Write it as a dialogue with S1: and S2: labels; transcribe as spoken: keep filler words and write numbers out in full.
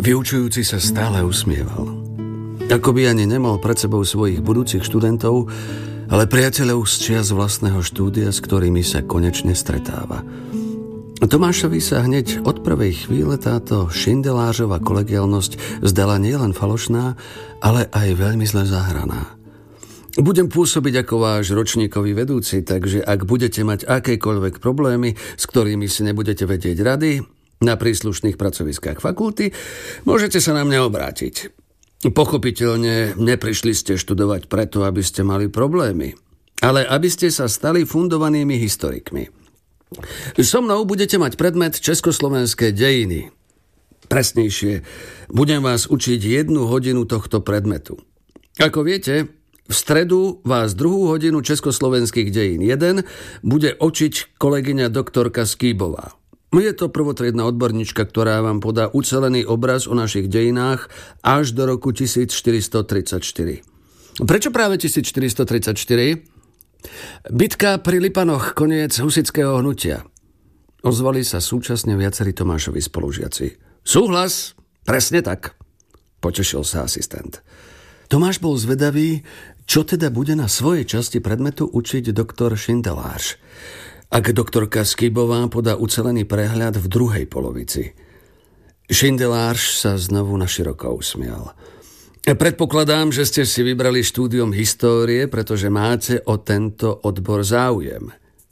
S1: Vyučujúci sa stále usmieval. Ako by ani nemal pred sebou svojich budúcich študentov, ale priateľov z čias vlastného štúdia, s ktorými sa konečne stretáva. Tomášovi sa hneď od prvej chvíle táto šindelářová kolegiálnosť zdala nielen falošná, ale aj veľmi zle zahraná. Budem pôsobiť ako váš ročníkový vedúci, takže ak budete mať akékoľvek problémy, s ktorými si nebudete vedieť rady, na príslušných pracoviskách fakulty, môžete sa na mňa obrátiť. Pochopiteľne neprišli ste študovať preto, aby ste mali problémy, ale aby ste sa stali fundovanými historikmi. So mnou budete mať predmet Československé dejiny. Presnejšie, budem vás učiť jednu hodinu tohto predmetu. Ako viete, v stredu vás druhú hodinu Československých dejín jeden bude učiť kolegyňa doktorka Skýbová. Je to prvotriedna odborníčka, ktorá vám podá ucelený obraz o našich dejinách až do roku tisícštyristotridsaťštyri. Prečo práve tisícštyristotridsaťštyri? Bitka pri Lipanoch, koniec husitského hnutia. Ozvali sa súčasne viacerí Tomášovi spolužiaci. Súhlas, presne tak, potešil sa asistent. Tomáš bol zvedavý, čo teda bude na svojej časti predmetu učiť doktor Šindelář, ak doktorka Skýbová podá ucelený prehľad v druhej polovici. Šindelář sa znovu naširoko usmial. Predpokladám, že ste si vybrali štúdium histórie, pretože máte o tento odbor záujem.